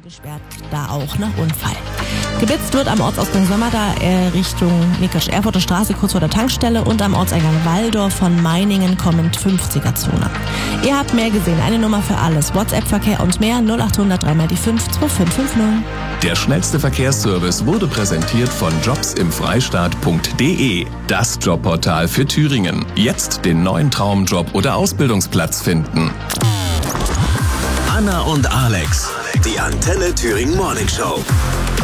gesperrt, da auch nach Unfall. Geblitzt wird am Ortsausgang Sömmerda Richtung Erfurter Straße kurz vor der Tankstelle und am Ortseingang Walldorf von Meiningen kommend 50er-Zone. Ihr habt mehr gesehen, eine Nummer für alles. WhatsApp-Verkehr und mehr 0800 3 die 5 2550. Der schnellste Verkehrsservice wurde präsentiert von jobsimfreistaat.de, das Jobportal für Thüringen. Jetzt den neuen Traumjob oder Ausbildungsplatz finden. Anna und Alex, die Antenne Thüringen Morning Show.